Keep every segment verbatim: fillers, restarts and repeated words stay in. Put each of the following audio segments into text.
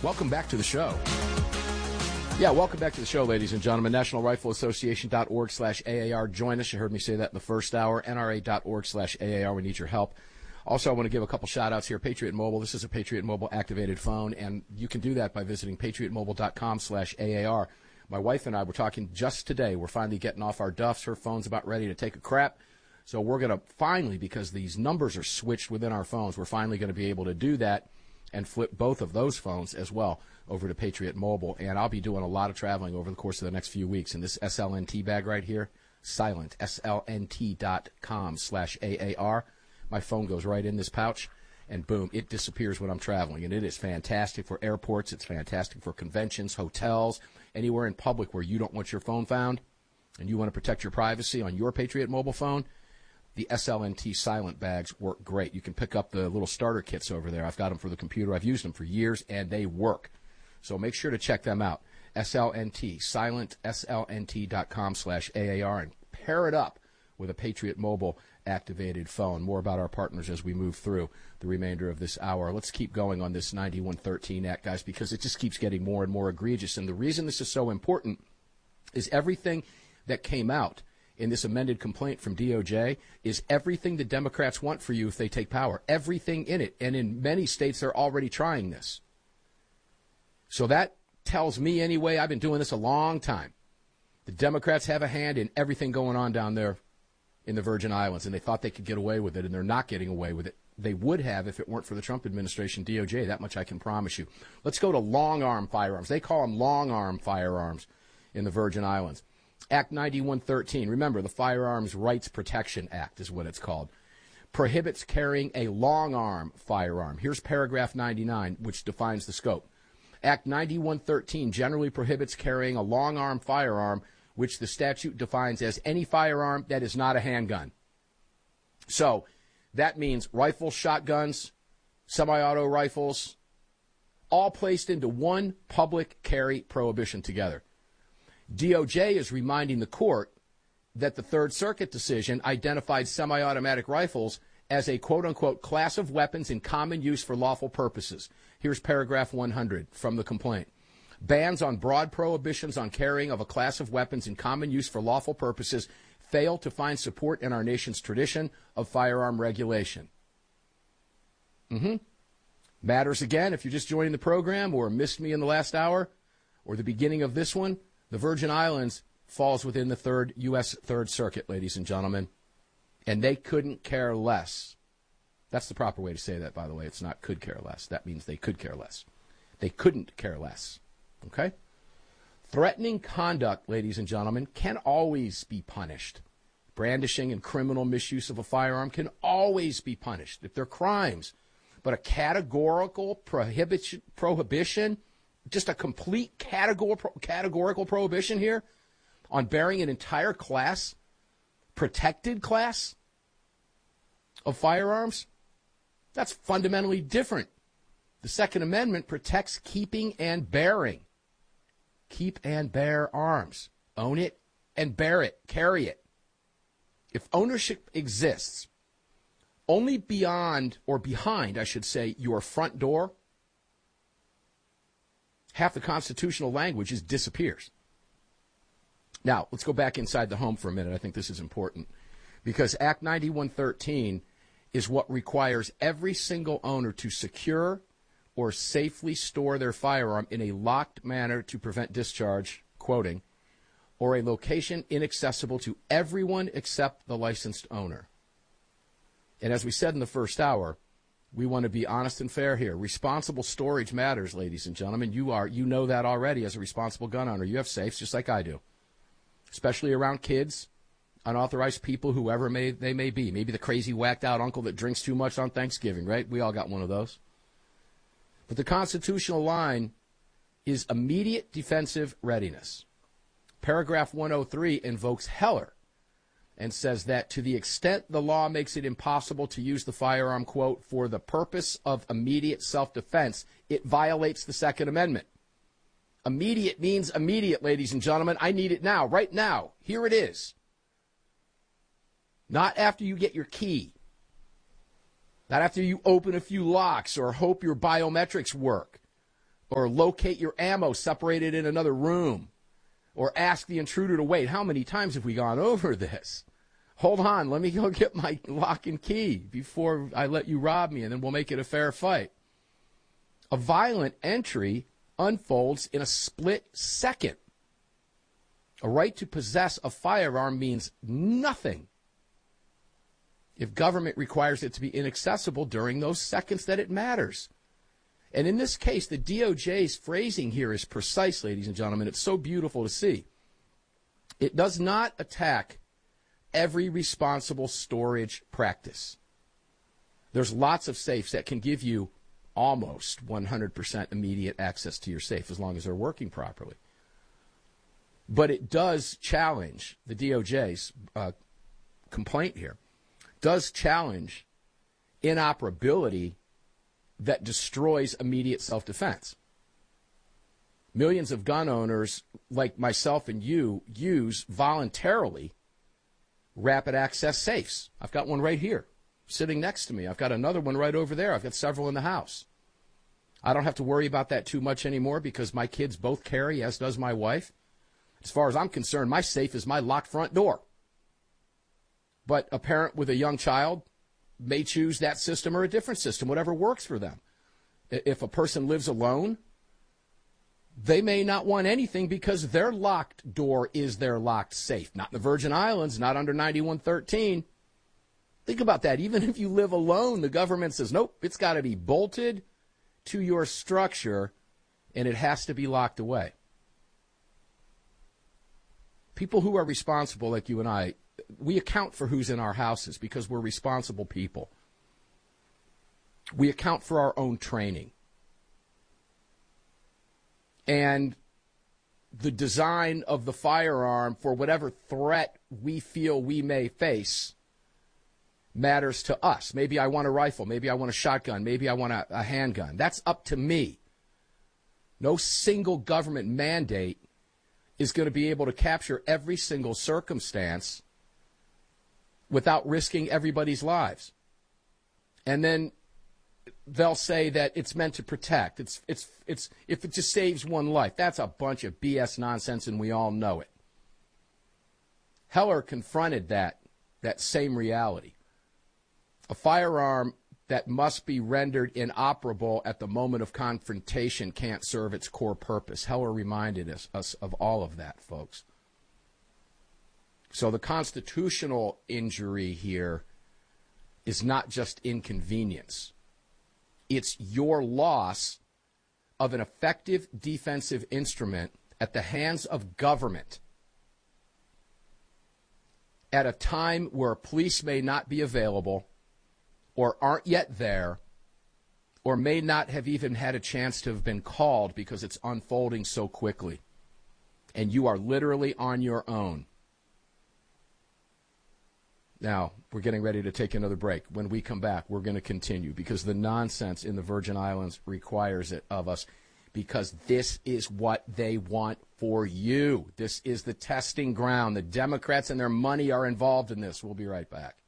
Welcome back to the show. Yeah, welcome back to the show, ladies and gentlemen. National Rifle Association dot org slash A A R. Join us. You heard me say that in the first hour. N R A dot org slash A A R. We need your help. Also, I want to give a couple shout-outs here. Patriot Mobile. This is a Patriot Mobile activated phone, and you can do that by visiting patriot mobile dot com slash A A R. My wife and I were talking just today. We're finally getting off our duffs. Her phone's about ready to take a crap. So we're going to finally, because these numbers are switched within our phones, we're finally going to be able to do that and flip both of those phones as well over to Patriot Mobile. And I'll be doing a lot of traveling over the course of the next few weeks. And this S L N T bag right here, silent, S L N T dot com slash A A R. My phone goes right in this pouch, and boom, it disappears when I'm traveling. And it is fantastic for airports. It's fantastic for conventions, hotels, anywhere in public where you don't want your phone found and you want to protect your privacy on your Patriot Mobile phone. The S L N T silent bags work great. You can pick up the little starter kits over there. I've got them for the computer. I've used them for years, and they work. So make sure to check them out. S L N T, silent, S L N T dot com slash A A R, and pair it up with a Patriot Mobile activated phone. More about our partners as we move through the remainder of this hour. Let's keep going on this ninety-one thirteen Act, guys, because it just keeps getting more and more egregious. And the reason this is so important is everything that came out in this amended complaint from D O J is everything the Democrats want for you if they take power. Everything in it. And in many states, they're already trying this. So that tells me anyway, I've been doing this a long time. The Democrats have a hand in everything going on down there in the Virgin Islands, and they thought they could get away with it, and they're not getting away with it. They would have if it weren't for the Trump administration, D O J. That much I can promise you. Let's go to long-arm firearms. They call them long-arm firearms in the Virgin Islands. Act ninety-one thirteen, remember, the Firearms Rights Protection Act is what it's called, prohibits carrying a long-arm firearm. Here's paragraph ninety-nine, which defines the scope. Act ninety-one thirteen generally prohibits carrying a long-arm firearm, which the statute defines as any firearm that is not a handgun. So that means rifles, shotguns, semi-auto rifles, all placed into one public carry prohibition together. D O J is reminding the court that the Third Circuit decision identified semi-automatic rifles as a quote-unquote class of weapons in common use for lawful purposes. Here's paragraph one hundred from the complaint. Bans on broad prohibitions on carrying of a class of weapons in common use for lawful purposes fail to find support in our nation's tradition of firearm regulation. Mm-hmm. Matters again, if you're just joining the program or missed me in the last hour or the beginning of this one, the Virgin Islands falls within the third U S Third Circuit, ladies and gentlemen, and they couldn't care less. That's the proper way to say that, by the way. It's not could care less. That means they could care less. They couldn't care less. Okay? Threatening conduct, ladies and gentlemen, can always be punished. Brandishing and criminal misuse of a firearm can always be punished if they're crimes. But a categorical prohibition, prohibition just a complete categor- categorical prohibition here on bearing an entire class, protected class of firearms, that's fundamentally different. The Second Amendment protects keeping and bearing. Keep and bear arms. Own it and bear it. Carry it. If ownership exists only beyond, or behind, I should say, your front door, half the constitutional language is disappears. Now, let's go back inside the home for a minute. I think this is important because Act ninety-one thirteen is what requires every single owner to secure or safely store their firearm in a locked manner to prevent discharge, quoting, or a location inaccessible to everyone except the licensed owner. And as we said in the first hour, we want to be honest and fair here. Responsible storage matters, ladies and gentlemen. You are, you know that already as a responsible gun owner. You have safes just like I do, especially around kids, unauthorized people, whoever may they may be. Maybe the crazy, whacked-out uncle that drinks too much on Thanksgiving, right? We all got one of those. But the constitutional line is immediate defensive readiness. Paragraph one oh three invokes Heller and says that to the extent the law makes it impossible to use the firearm, quote, for the purpose of immediate self-defense, it violates the Second Amendment. Immediate means immediate, ladies and gentlemen. I need it now, right now. Here it is. Not after you get your key. Not after you open a few locks or hope your biometrics work. or locate your ammo, separate it in another room, or ask the intruder to wait. How many times have we gone over this? Hold on, let me go get my lock and key before I let you rob me, and then we'll make it a fair fight. A violent entry unfolds in a split second. A right to possess a firearm means nothing if government requires it to be inaccessible during those seconds that it matters. And in this case, the D O J's phrasing here is precise, ladies and gentlemen. It's so beautiful to see. It does not attack every responsible storage practice. There's lots of safes that can give you almost one hundred percent immediate access to your safe as long as they're working properly. But it does challenge the D O J's uh, complaint here, does challenge inoperability that destroys immediate self-defense. Millions of gun owners like myself and you use voluntarily rapid access safes. I've got one right here sitting next to me. I've got another one right over there. I've got several in the house. I don't have to worry about that too much anymore because my kids both carry, as does my wife. As far as I'm concerned, my safe is my locked front door. But a parent with a young child may choose that system or a different system, whatever works for them. If a person lives alone, they may not want anything because their locked door is their locked safe. Not in the Virgin Islands, not under ninety-one thirteen. Think about that. Even if you live alone, the government says, nope, it's got to be bolted to your structure and it has to be locked away. People who are responsible, like you and I, we account for who's in our houses because we're responsible people. We account for our own training. And the design of the firearm for whatever threat we feel we may face matters to us. Maybe I want a rifle. Maybe I want a shotgun. Maybe I want a, a handgun. That's up to me. No single government mandate is going to be able to capture every single circumstance without risking everybody's lives. And then they'll say that it's meant to protect. It's it's it's if it just saves one life. That's a bunch of B S nonsense, and we all know it. Heller confronted that that same reality. A firearm that must be rendered inoperable at the moment of confrontation can't serve its core purpose. Heller reminded us, us of all of that, folks. So the constitutional injury here is not just inconvenience. It's your loss of an effective defensive instrument at the hands of government at a time where police may not be available or aren't yet there or may not have even had a chance to have been called because it's unfolding so quickly. And you are literally on your own. Now, we're getting ready to take another break. When we come back, we're going to continue because the nonsense in the Virgin Islands requires it of us because this is what they want for you. This is the testing ground. The Democrats and their money are involved in this. We'll be right back.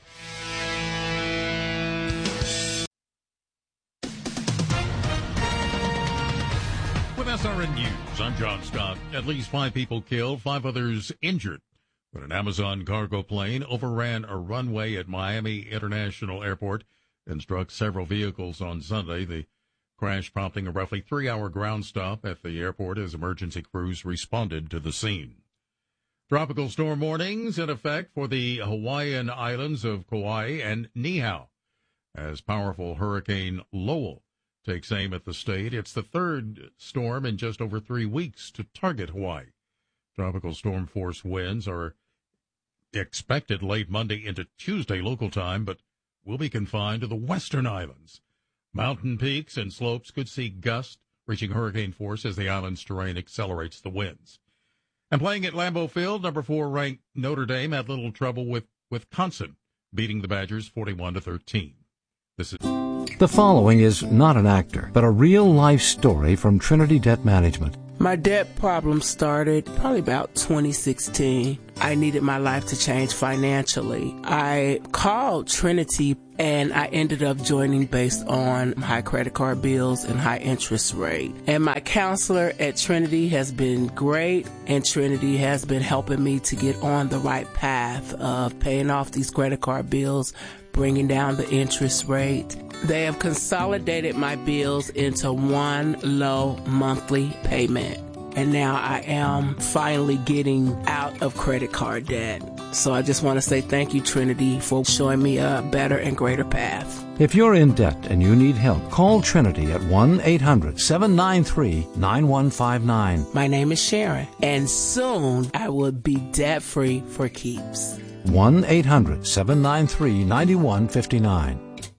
With S R N News, I'm John Scott. At least five people killed, five others injured when an Amazon cargo plane overran a runway at Miami International Airport and struck several vehicles on Sunday. The crash prompting a roughly three-hour ground stop at the airport as emergency crews responded to the scene. Tropical storm warnings in effect for the Hawaiian islands of Kauai and Niihau as powerful Hurricane Lowell takes aim at the state. It's the third storm in just over three weeks to target Hawaii. Tropical storm force winds are expected late Monday into Tuesday local time, but will be confined to the western islands. Mountain peaks and slopes could see gusts reaching hurricane force as the island's terrain accelerates the winds. And playing at Lambeau Field, number four ranked Notre Dame had little trouble with Wisconsin, beating the Badgers forty-one to thirteen. This is The following is not an actor, but a real-life story from Trinity Debt Management. My debt problem started probably about twenty sixteen. I needed my life to change financially. I called Trinity and I ended up joining based on high credit card bills and high interest rate. And my counselor at Trinity has been great, and Trinity has been helping me to get on the right path of paying off these credit card bills, bringing down the interest rate. They have consolidated my bills into one low monthly payment. And now I am finally getting out of credit card debt. So I just want to say thank you, Trinity, for showing me a better and greater path. If you're in debt and you need help, call Trinity at one eight hundred seven nine three nine one five nine. My name is Sharon, and soon I will be debt-free for keeps. one eight hundred seven nine three nine one five nine.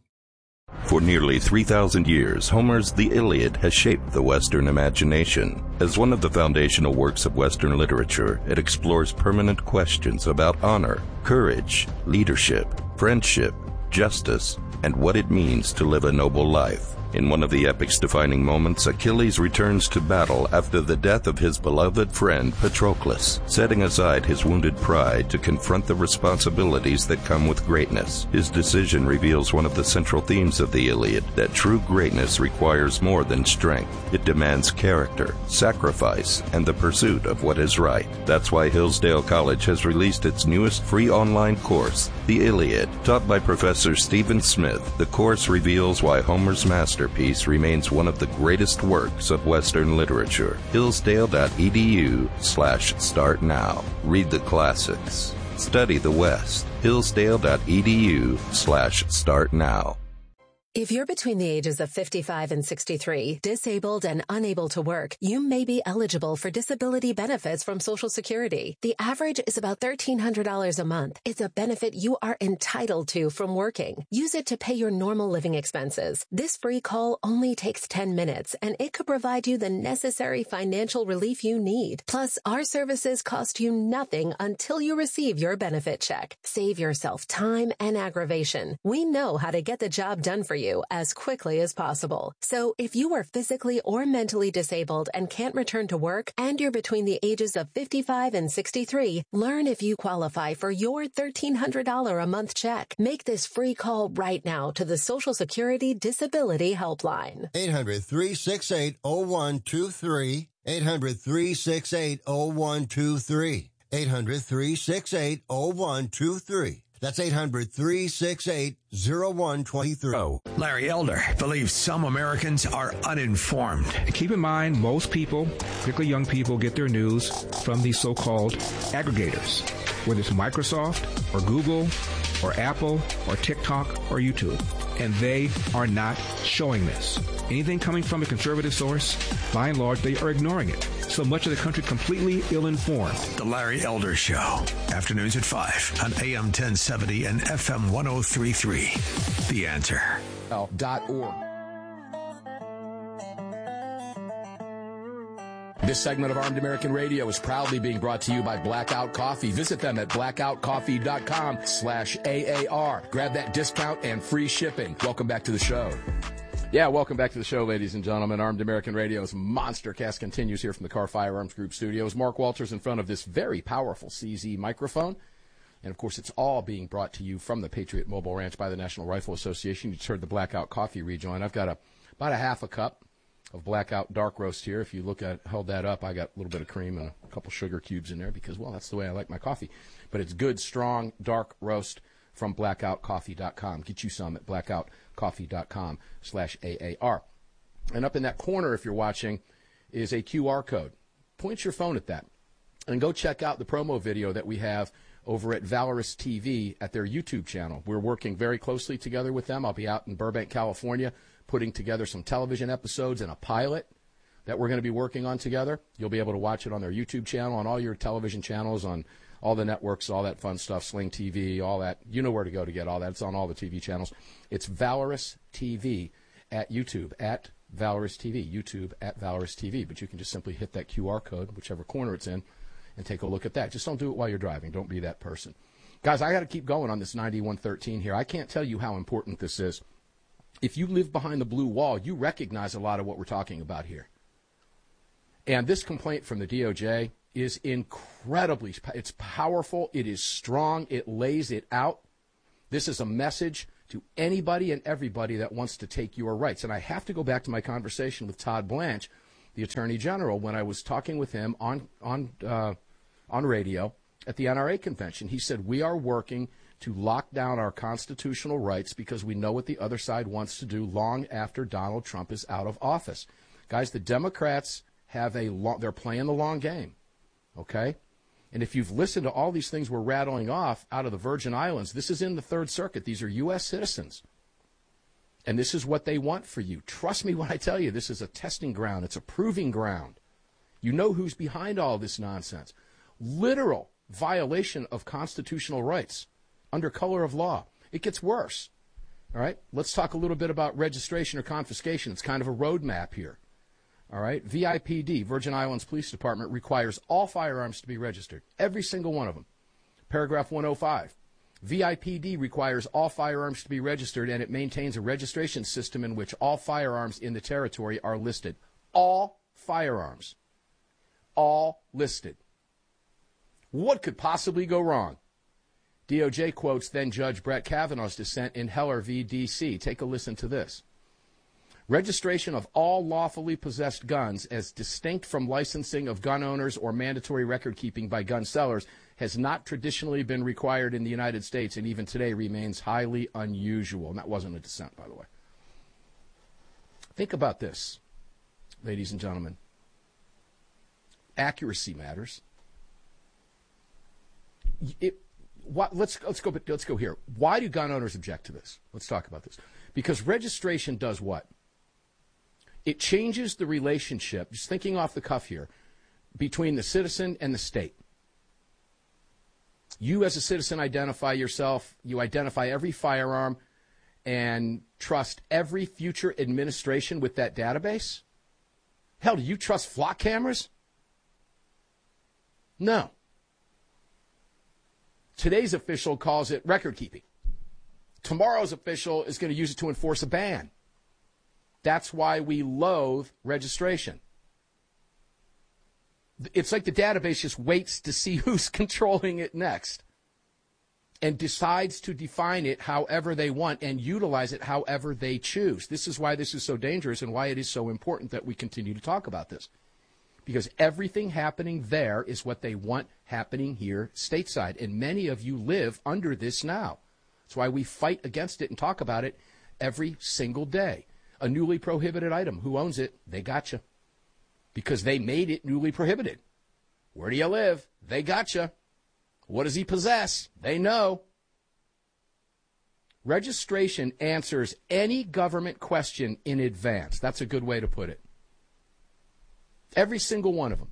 For nearly three thousand years, Homer's The Iliad has shaped the Western imagination. As one of the foundational works of Western literature, it explores permanent questions about honor, courage, leadership, friendship, justice, and what it means to live a noble life. In one of the epic's defining moments, Achilles returns to battle after the death of his beloved friend Patroclus, setting aside his wounded pride to confront the responsibilities that come with greatness. His decision reveals one of the central themes of the Iliad, that true greatness requires more than strength. It demands character, sacrifice, and the pursuit of what is right. That's why Hillsdale College has released its newest free online course, The Iliad. Taught by Professor Stephen Smith, the course reveals why Homer's masterpiece remains one of the greatest works of Western literature. Hillsdale.edu slash start now. Read the classics. Study the West. Hillsdale.edu slash start now. If you're between the ages of fifty-five and sixty-three, disabled and unable to work, you may be eligible for disability benefits from Social Security. The average is about thirteen hundred dollars a month. It's a benefit you are entitled to from working. Use it to pay your normal living expenses. This free call only takes ten minutes, and it could provide you the necessary financial relief you need. Plus, our services cost you nothing until you receive your benefit check. Save yourself time and aggravation. We know how to get the job done for you as quickly as possible. So if you are physically or mentally disabled and can't return to work, and you're between the ages of fifty-five and sixty-three, learn if you qualify for your thirteen hundred dollars a month check. Make this free call right now to the Social Security Disability Helpline. eight hundred, three six eight, zero one two three. eight hundred, three six eight, zero one two three. eight hundred, three six eight, zero one two three. That's eight hundred, three six eight, zero one two three. Oh, Larry Elder believes some Americans are uninformed. Keep in mind, most people, particularly young people, get their news from these so-called aggregators, whether it's Microsoft or Google or Apple or TikTok or YouTube. And they are not showing this. Anything coming from a conservative source, by and large, they are ignoring it. So much of the country completely ill-informed. The Larry Elder Show, afternoons at five on A M ten seventy and F M one oh three point three. The Answer. Dot org. This segment of Armed American Radio is proudly being brought to you by Blackout Coffee. Visit them at blackoutcoffee.com slash AAR. Grab that discount and free shipping. Welcome back to the show. Yeah, welcome back to the show, ladies and gentlemen. Armed American Radio's Monster Cast continues here from the Carr Firearms Group studios. Mark Walters in front of this very powerful C Z microphone. And, of course, it's all being brought to you from the Patriot Mobile Ranch by the National Rifle Association. You just heard the Blackout Coffee rejoin. I've got a, about a half a cup of Blackout Dark Roast here. If you look at, held that up, I got a little bit of cream and a couple sugar cubes in there because, well, that's the way I like my coffee. But it's good, strong, dark roast from blackout coffee dot com. Get you some at blackout coffee dot com slash A A R. And up in that corner, if you're watching, is a Q R code. Point your phone at that and go check out the promo video that we have over at Valorous T V at their YouTube channel. We're working very closely together with them. I'll be out in Burbank, California, putting together some television episodes and a pilot that we're going to be working on together. You'll be able to watch it on their YouTube channel, on all your television channels, on all the networks, all that fun stuff, Sling T V, all that. You know where to go to get all that. It's on all the T V channels. It's Valorous T V at YouTube, at Valorous T V, YouTube at Valorous T V. But you can just simply hit that Q R code, whichever corner it's in, and take a look at that. Just don't do it while you're driving. Don't be that person. Guys, I got to keep going on this ninety-one thirteen here. I can't tell you how important this is. If you live behind the blue wall, you recognize a lot of what we're talking about here. And this complaint from the D O J is incredibly, it's powerful, it is strong, it lays it out. This is a message to anybody and everybody that wants to take your rights. And I have to go back to my conversation with Todd Blanche, the Attorney General, when I was talking with him on on uh, on radio at the N R A convention. He said, we are working to lock down our constitutional rights because we know what the other side wants to do long after Donald Trump is out of office. Guys, the Democrats have a long, they're playing the long game, okay? And if you've listened to all these things we're rattling off out of the Virgin Islands, this is in the Third Circuit. These are U S citizens. And this is what they want for you. Trust me when I tell you, this is a testing ground. It's a proving ground. You know who's behind all this nonsense. Literal violation of constitutional rights under color of law. It gets worse. All right? Let's talk a little bit about registration or confiscation. It's kind of a roadmap here. All right? V I P D, Virgin Islands Police Department, requires all firearms to be registered. Every single one of them. Paragraph one oh five. V I P D requires all firearms to be registered, and it maintains a registration system in which all firearms in the territory are listed. All firearms. All listed. What could possibly go wrong? D O J quotes then Judge Brett Kavanaugh's dissent in Heller v. D C. Take a listen to this. Registration of all lawfully possessed guns as distinct from licensing of gun owners or mandatory record keeping by gun sellers has not traditionally been required in the United States and even today remains highly unusual. And that wasn't a dissent, by the way. Think about this, ladies and gentlemen. Accuracy matters. It, what, let's let's go let's go here. Why do gun owners object to this? Let's talk about this. Because registration does what? It changes the relationship, just thinking off the cuff here, between the citizen and the state. You as a citizen identify yourself, you identify every firearm and trust every future administration with that database? Hell, do you trust flock cameras? No. Today's official calls it record keeping. Tomorrow's official is going to use it to enforce a ban. That's why we loathe registration. It's like the database just waits to see who's controlling it next and decides to define it however they want and utilize it however they choose. This is why this is so dangerous and why it is so important that we continue to talk about this. Because everything happening there is what they want happening here stateside. And many of you live under this now. That's why we fight against it and talk about it every single day. A newly prohibited item. Who owns it? They got you. Because they made it newly prohibited. Where do you live? They got you. What does he possess? They know. Registration answers any government question in advance. That's a good way to put it. Every single one of them.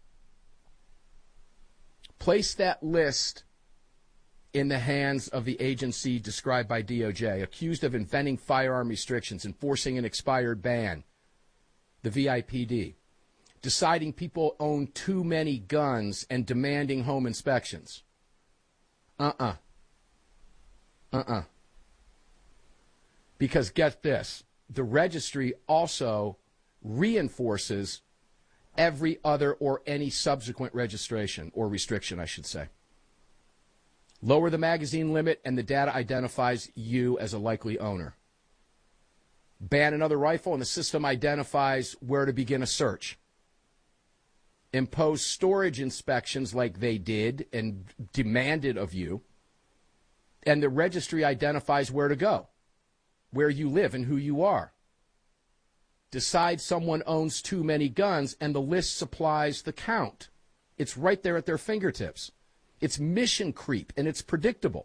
Place that list in the hands of the agency described by D O J, accused of inventing firearm restrictions, enforcing an expired ban, the V I P D, deciding people own too many guns and demanding home inspections. Uh-uh. Uh-uh. Because get this, the registry also reinforces every other or any subsequent registration or restriction, I should say. Lower the magazine limit and the data identifies you as a likely owner. Ban another rifle and the system identifies where to begin a search. Impose storage inspections like they did and demanded of you, and the registry identifies where to go, where you live and who you are. Decide someone owns too many guns, and the list supplies the count. It's right there at their fingertips. It's mission creep, and it's predictable.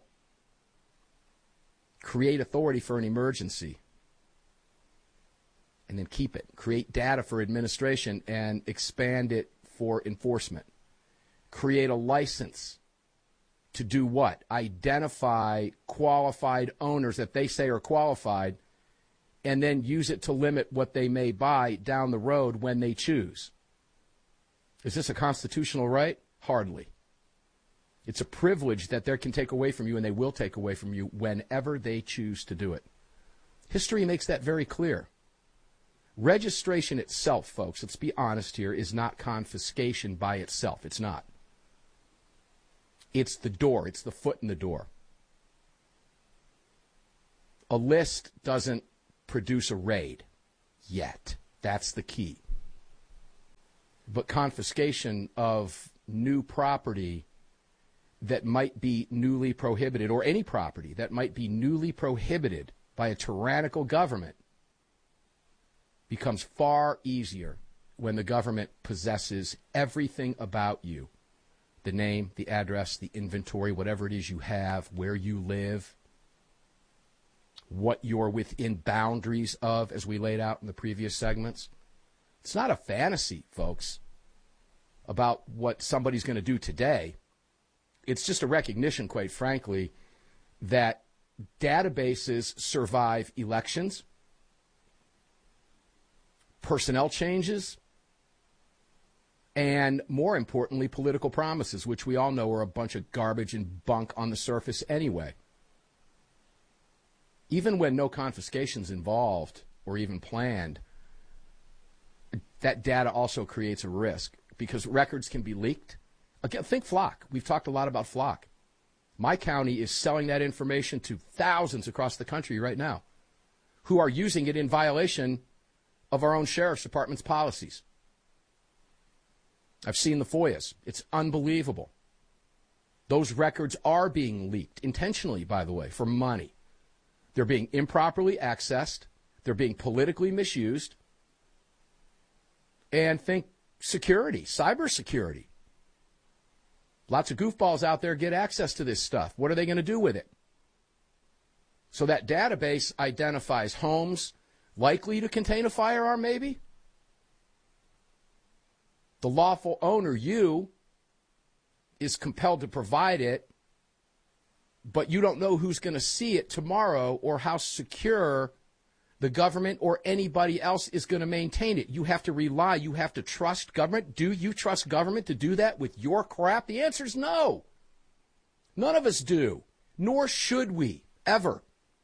Create authority for an emergency, and then keep it. Create data for administration and expand it for enforcement. Create a license to do what? Identify qualified owners that they say are qualified, and then use it to limit what they may buy down the road when they choose. Is this a constitutional right? Hardly. It's a privilege that they can take away from you, and they will take away from you whenever they choose to do it. History makes that very clear. Registration itself, folks, let's be honest here, is not confiscation by itself. It's not. It's the door. It's the foot in the door. A list doesn't produce a raid yet. That's the key. But confiscation of new property that might be newly prohibited, or any property that might be newly prohibited by a tyrannical government, becomes far easier when the government possesses everything about you. The name, the address, the inventory, whatever it is you have, where you live, what you're within boundaries of, as we laid out in the previous segments. It's not a fantasy, folks, about what somebody's going to do today. It's just a recognition, quite frankly, that databases survive elections, personnel changes, and more importantly, political promises, which we all know are a bunch of garbage and bunk on the surface anyway. Even when no confiscation's involved or even planned, that data also creates a risk because records can be leaked. Again, think Flock. We've talked a lot about Flock. My county is selling that information to thousands across the country right now who are using it in violation of our own sheriff's department's policies. I've seen the F O I As. It's unbelievable. Those records are being leaked, intentionally, by the way, for money. They're being improperly accessed. They're being politically misused. And think security, cybersecurity. Lots of goofballs out there get access to this stuff. What are they going to do with it? So that database identifies homes likely to contain a firearm, maybe. The lawful owner, you, is compelled to provide it, but you don't know who's going to see it tomorrow or how secure the government or anybody else is going to maintain it. You have to rely, you have to trust government. Do you trust government to do that with your crap? The answer is no. None of us do, nor should we, ever.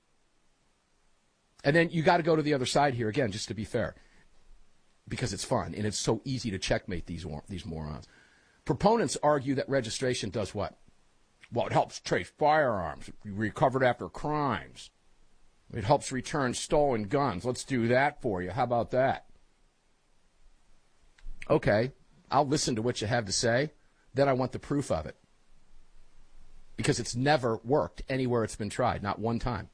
And then you got to go to the other side here, again, just to be fair, because it's fun, and it's so easy to checkmate these, these morons. Proponents argue that registration does what? Well, it helps trace firearms recovered after crimes. It helps return stolen guns. Let's do that for you. How about that? Okay, I'll listen to what you have to say. Then I want the proof of it. Because it's never worked anywhere it's been tried, not one time.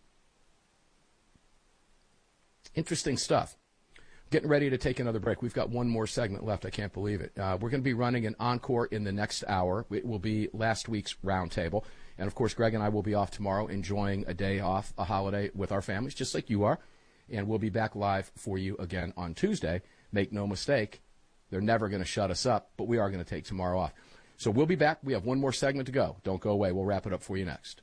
Interesting stuff. Getting ready to take another break. We've got one more segment left. I can't believe it. Uh, we're going to be running an encore in the next hour. It will be last week's roundtable. And, of course, Greg and I will be off tomorrow enjoying a day off, a holiday with our families, just like you are. And we'll be back live for you again on Tuesday. Make no mistake, they're never going to shut us up, but we are going to take tomorrow off. So we'll be back. We have one more segment to go. Don't go away. We'll wrap it up for you next.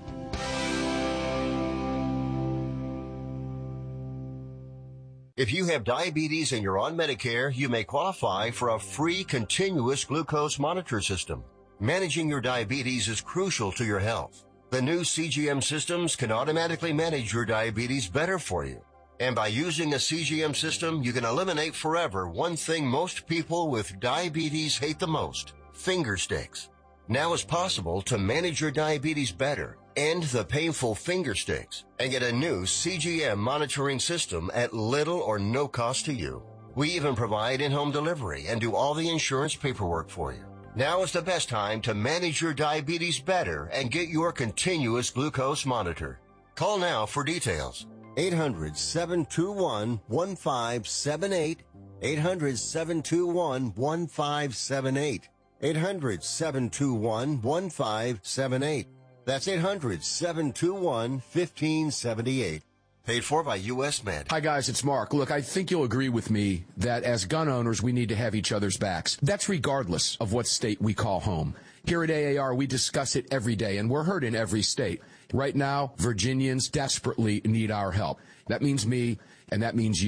If you have diabetes and you're on Medicare, you may qualify for a free continuous glucose monitor system. Managing your diabetes is crucial to your health. The new C G M systems can automatically manage your diabetes better for you. And by using a C G M system, you can eliminate forever one thing most people with diabetes hate the most, finger sticks. Now it's possible to manage your diabetes better, end the painful finger sticks, and get a new C G M monitoring system at little or no cost to you. We even provide in-home delivery and do all the insurance paperwork for you. Now is the best time to manage your diabetes better and get your continuous glucose monitor. Call now for details. eight hundred, seven two one, one five seven eight. eight hundred, seven two one, one five seven eight. eight hundred, seven two one, one five seven eight. That's eight hundred, seven two one, one five seven eight. Paid for by U S Med. Hi, guys, it's Mark. Look, I think you'll agree with me that as gun owners, we need to have each other's backs. That's regardless of what state we call home. Here at A A R, we discuss it every day, and we're heard in every state. Right now, Virginians desperately need our help. That means me, and that means you.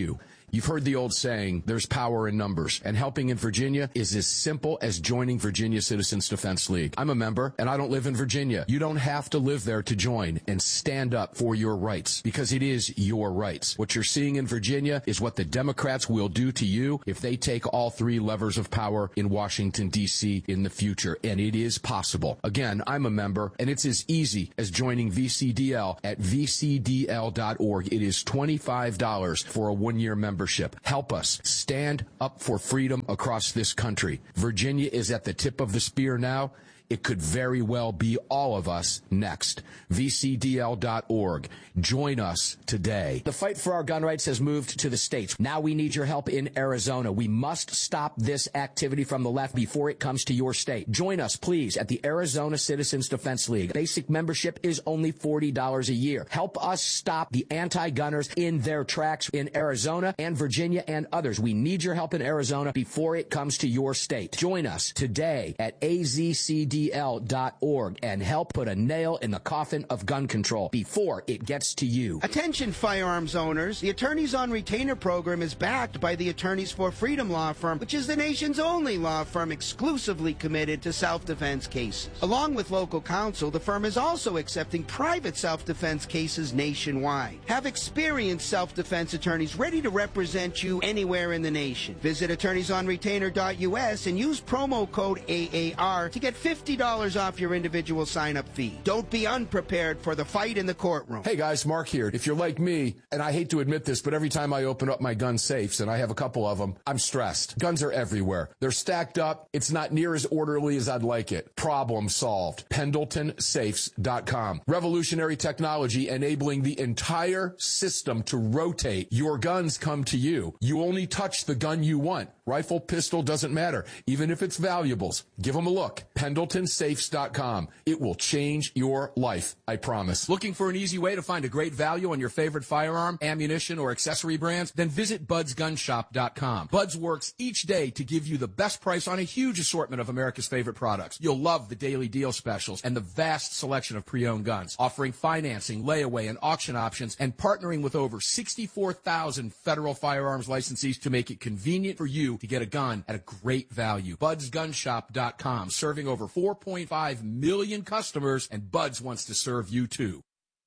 You've heard the old saying, there's power in numbers, and helping in Virginia is as simple as joining Virginia Citizens Defense League. I'm a member, and I don't live in Virginia. You don't have to live there to join and stand up for your rights, because it is your rights. What you're seeing in Virginia is what the Democrats will do to you if they take all three levers of power in Washington, D C in the future, and it is possible. Again, I'm a member, and it's as easy as joining V C D L at v c d l dot org. It is twenty-five dollars for a one-year membership. Help us stand up for freedom across this country. Virginia is at the tip of the spear now. It could very well be all of us next. v c d l dot org. Join us today. The fight for our gun rights has moved to the states. Now we need your help in Arizona. We must stop this activity from the left before it comes to your state. Join us, please, at the Arizona Citizens Defense League. Basic membership is only forty dollars a year. Help us stop the anti-gunners in their tracks in Arizona and Virginia and others. We need your help in Arizona before it comes to your state. Join us today at a z c d l dot org and help put a nail in the coffin of gun control before it gets to you. Attention firearms owners. The Attorneys on Retainer program is backed by the Attorneys for Freedom law firm, which is the nation's only law firm exclusively committed to self-defense cases. Along with local counsel, the firm is also accepting private self-defense cases nationwide. Have experienced self-defense attorneys ready to represent you anywhere in the nation. Visit attorneys on retainer dot u s and use promo code A A R to get fifty dollars off your individual sign-up fee. Don't be unprepared for the fight in the courtroom. Hey guys, Mark here. If you're like me, and I hate to admit this, but every time I open up my gun safes, and I have a couple of them, I'm stressed. Guns are everywhere. They're stacked up. It's not near as orderly as I'd like it. Problem solved. Pendleton Safes dot com. Revolutionary technology enabling the entire system to rotate. Your guns come to you. You only touch the gun you want. Rifle, pistol, doesn't matter. Even if it's valuables. Give them a look. Pendleton Safes dot com. It will change your life, I promise. Looking for an easy way to find a great value on your favorite firearm, ammunition, or accessory brands? Then visit buds gun shop dot com. Buds works each day to give you the best price on a huge assortment of America's favorite products. You'll love the daily deal specials and the vast selection of pre-owned guns, offering financing, layaway, and auction options, and partnering with over sixty-four thousand federal firearms licensees to make it convenient for you to get a gun at a great value. buds gun shop dot com, serving over four point five million customers, and Buds wants to serve you too.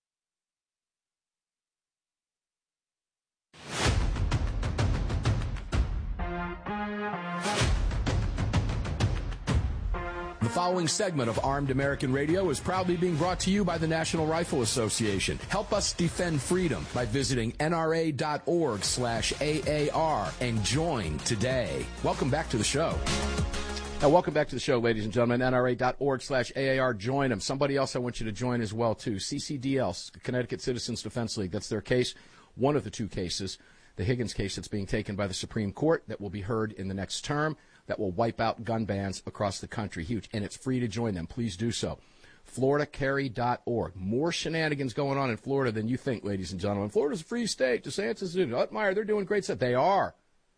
The following segment of Armed American Radio is proudly being brought to you by the National Rifle Association. Help us defend freedom by visiting N R A dot org slash A A R and join today. Welcome back to the show. Now, welcome back to the show, ladies and gentlemen. N R A dot org slash A A R. Join them. Somebody else I want you to join as well, too. C C D L, Connecticut Citizens Defense League. That's their case. One of the two cases, the Higgins case that's being taken by the Supreme Court that will be heard in the next term, that will wipe out gun bans across the country. Huge. And it's free to join them. Please do so. Florida Carry dot org. More shenanigans going on in Florida than you think, ladies and gentlemen. Florida's a free state. DeSantis and Utmeyer, they're doing great stuff. They are.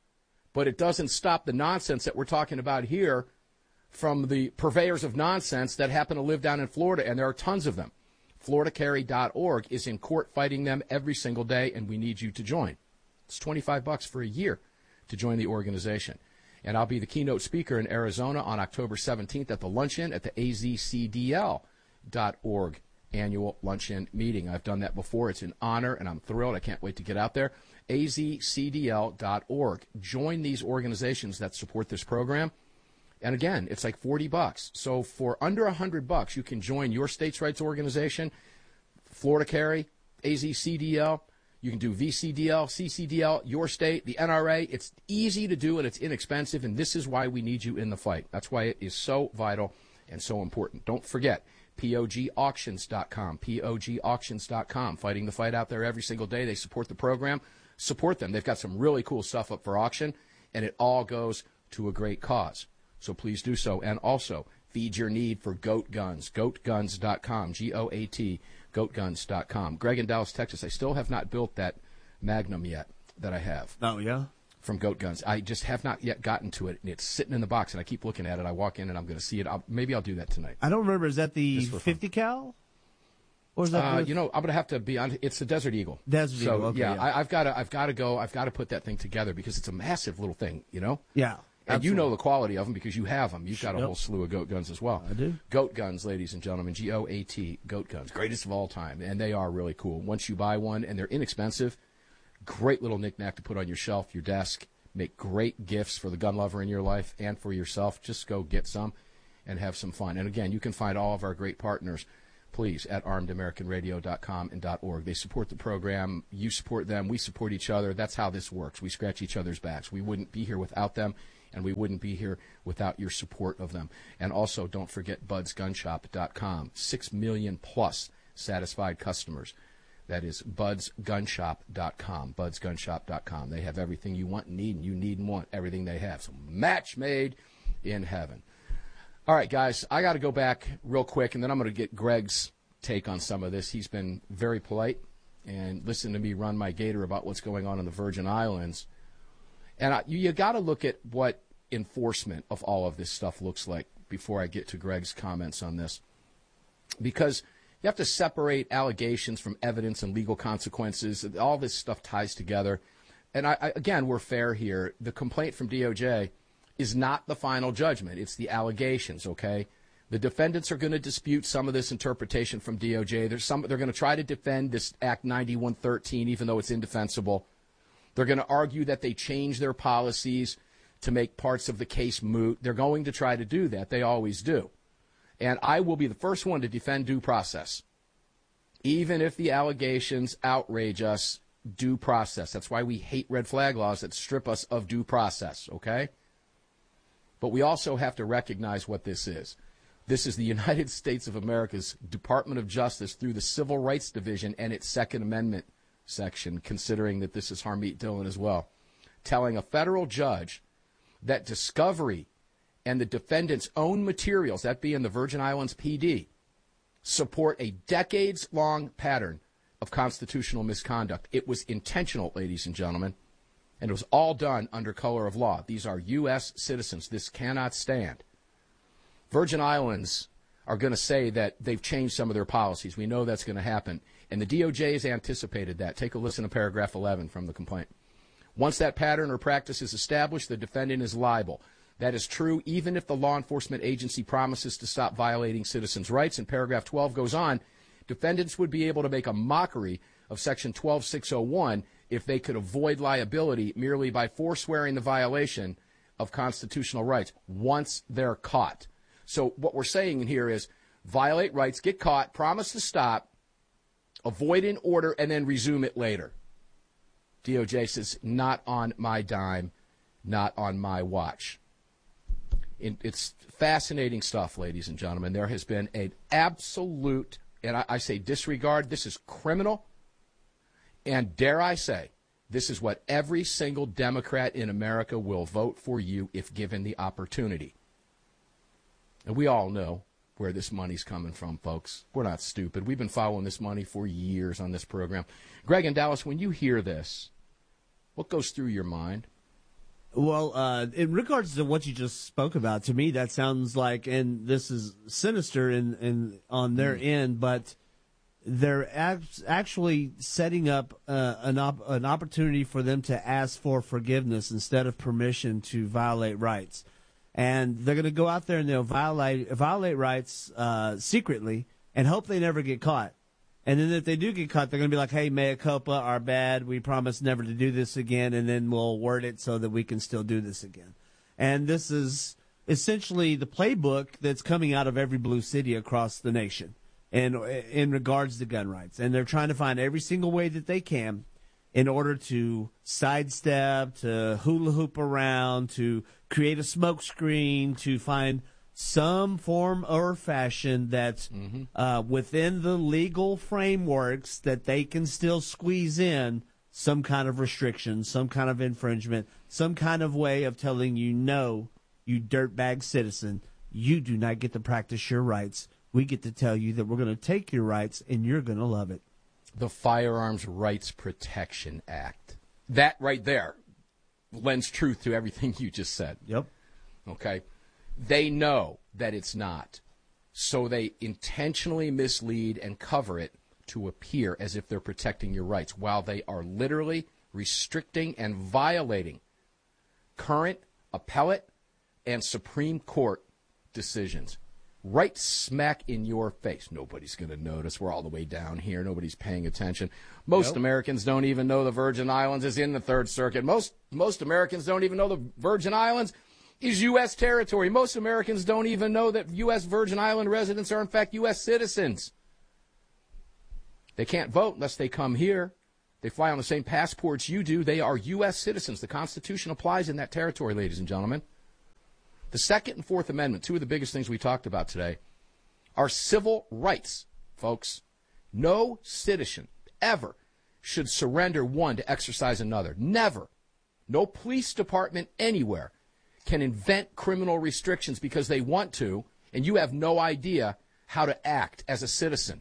But it doesn't stop the nonsense that we're talking about here from the purveyors of nonsense that happen to live down in Florida, and there are tons of them. Florida Carry dot org is in court fighting them every single day, and we need you to join. It's twenty-five bucks for a year to join the organization. And I'll be the keynote speaker in Arizona on October seventeenth at the luncheon at the A Z C D L dot org annual luncheon meeting. I've done that before. It's an honor, and I'm thrilled. I can't wait to get out there. A Z C D L dot org. Join these organizations that support this program. And again, it's like forty bucks. So for under one hundred bucks, you can join your state's rights organization, Florida Carry, A Z C D L. You can do V C D L, C C D L, your state, the N R A. It's easy to do, and it's inexpensive, and this is why we need you in the fight. That's why it is so vital and so important. Don't forget, P O G auctions dot com, P O G auctions dot com, fighting the fight out there every single day. They support the program. Support them. They've got some really cool stuff up for auction, and it all goes to a great cause. So please do so. And also, feed your need for goat guns, goat guns dot com, G O A T, goat guns dot com. Greg in Dallas, Texas, I still have not built that Magnum yet that I have. Oh, yeah? From Goat Guns. I just have not yet gotten to it, and it's sitting in the box, and I keep looking at it. I walk in, and I'm going to see it. I'll, maybe I'll do that tonight. I don't remember. Is that the fifty cal? Or is that Uh, with- you know, I'm going to have to be on. It's the Desert Eagle. Desert so, Eagle, okay, yeah, yeah. I, I've got to. I've got to go. I've got to put that thing together because it's a massive little thing. You know. Yeah. And you absolutely. know the quality of them because you have them. You've got a Yep. whole slew of goat guns as well. I do. Goat guns, ladies and gentlemen. G O A T, goat guns. Greatest of all time. And they are really cool. Once you buy one, and they're inexpensive, great little knickknack to put on your shelf, your desk. Make great gifts for the gun lover in your life and for yourself. Just go get some and have some fun. And again, you can find all of our great partners, please, at armed american radio dot com and .org. They support the program. You support them. We support each other. That's how this works. We scratch each other's backs. We wouldn't be here without them, and we wouldn't be here without your support of them. And also, don't forget buds gun shop dot com. Six million plus satisfied customers. That is buds gun shop dot com. buds gun shop dot com. They have everything you want and need, and you need and want everything they have. So match made in heaven. All right, guys, I got to go back real quick, and then I'm going to get Greg's take on some of this. He's been very polite and listened to me run my gator about what's going on in the Virgin Islands. And I, you, you got to look at what enforcement of all of this stuff looks like before I get to Greg's comments on this. Because you have to separate allegations from evidence and legal consequences. All this stuff ties together. And, I, I, again, we're fair here. The complaint from D O J is not the final judgment. It's the allegations, okay? The defendants are going to dispute some of this interpretation from D O J. There's some, they're going to try to defend this Act ninety-one thirteen, even though it's indefensible. They're going to argue that they changed their policies to make parts of the case moot. They're going to try to do that. They always do. And I will be the first one to defend due process. Even if the allegations outrage us, due process. That's why we hate red flag laws that strip us of due process, okay? But we also have to recognize what this is. This is the United States of America's Department of Justice through the Civil Rights Division and its Second Amendment section, considering that this is Harmeet Dillon as well, telling a federal judge that discovery and the defendant's own materials, that being the Virgin Islands P D, support a decades-long pattern of constitutional misconduct. It was intentional, ladies and gentlemen, and it was all done under color of law. These are U S citizens. This cannot stand. Virgin Islands are going to say that they've changed some of their policies. We know that's going to happen, and the D O J has anticipated that. Take a listen to paragraph eleven from the complaint. Once that pattern or practice is established, the defendant is liable. That is true even if the law enforcement agency promises to stop violating citizens' rights. And paragraph twelve goes on, defendants would be able to make a mockery of section twelve six oh one if they could avoid liability merely by forswearing the violation of constitutional rights once they're caught. So what we're saying in here is violate rights, get caught, promise to stop, avoid an order, and then resume it later. D O J says, not on my dime, not on my watch. It's fascinating stuff, ladies and gentlemen. There has been an absolute, and I, I say disregard, this is criminal, and dare I say, this is what every single Democrat in America will vote for you if given the opportunity. And we all know where this money's coming from, folks. We're not stupid. We've been following this money for years on this program. Greg in Dallas, when you hear this, what goes through your mind? Well, uh, in regards to what you just spoke about, to me that sounds like, and this is sinister in, in on their mm. end, but they're ab- actually setting up uh, an op- an opportunity for them to ask for forgiveness instead of permission to violate rights. And they're going to go out there and they'll violate violate rights uh, secretly and hope they never get caught. And then if they do get caught, they're going to be like, hey, mea culpa, our bad. We promise never to do this again. And then we'll word it so that we can still do this again. And this is essentially the playbook that's coming out of every blue city across the nation and in regards to gun rights. And they're trying to find every single way that they can in order to sidestep, to hula hoop around, to create a smoke screen, to find some form or fashion that's mm-hmm. uh, within the legal frameworks that they can still squeeze in some kind of restriction, some kind of infringement, some kind of way of telling you, no, you dirtbag citizen, you do not get to practice your rights. We get to tell you that we're going to take your rights and you're going to love it. The Firearms Rights Protection Act. That right there lends truth to everything you just said. Yep. Okay. They know that it's not, so they intentionally mislead and cover it to appear as if they're protecting your rights while they are literally restricting and violating current appellate and Supreme Court decisions. Right smack in your face. Nobody's going to notice. We're all the way down here. Nobody's paying attention. Most nope. Americans don't even know the Virgin Islands is in the Third Circuit. Most most Americans don't even know the Virgin Islands is U S territory. Most Americans don't even know that U S Virgin Island residents are, in fact, U S citizens. They can't vote unless they come here. They fly on the same passports you do. They are U S citizens. The Constitution applies in that territory, ladies and gentlemen. The Second and Fourth Amendment, two of the biggest things we talked about today, are civil rights, folks. No citizen ever should surrender one to exercise another. Never. No police department anywhere can invent criminal restrictions because they want to, and you have no idea how to act as a citizen.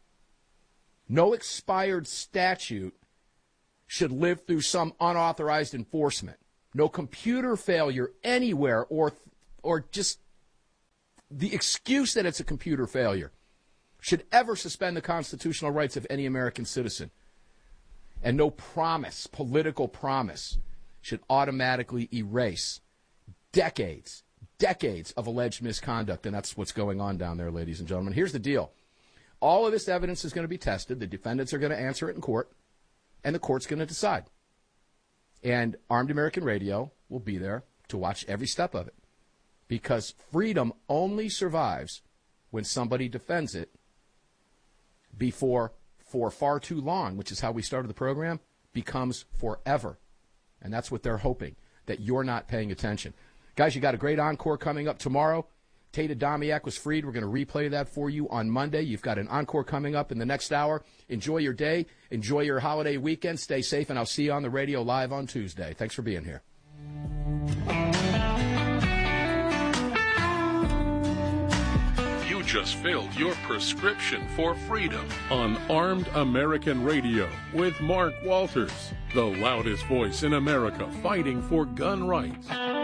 No expired statute should live through some unauthorized enforcement. No computer failure anywhere or or just the excuse that it's a computer failure should ever suspend the constitutional rights of any American citizen. And no promise, political promise, should automatically erase decades, decades of alleged misconduct. And that's what's going on down there, ladies and gentlemen. Here's the deal. All of this evidence is going to be tested. The defendants are going to answer it in court, and the court's going to decide. And Armed American Radio will be there to watch every step of it, because freedom only survives when somebody defends it before, for far too long, which is how we started the program, becomes forever. And that's what they're hoping, that you're not paying attention. Guys, you got a great encore coming up tomorrow. Tate Adamiak was freed. We're going to replay that for you on Monday. You've got an encore coming up in the next hour. Enjoy your day. Enjoy your holiday weekend. Stay safe, and I'll see you on the radio live on Tuesday. Thanks for being here. You just filled your prescription for freedom on Armed American Radio with Mark Walters, the loudest voice in America fighting for gun rights.